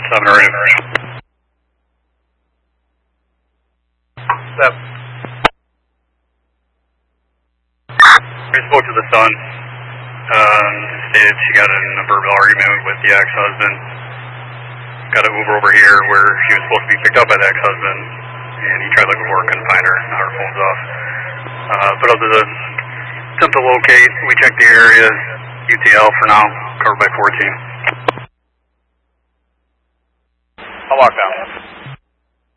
7 already. Step. We spoke to the son. Stated she got in a verbal argument with the ex-husband. Got an Uber over here where she was supposed to be picked up by the ex-husband, and he tried looking for her, couldn't find her. Now her phone's off. But other than attempt to locate, we checked the area. UTL for now, covered by 14. I'll walk down.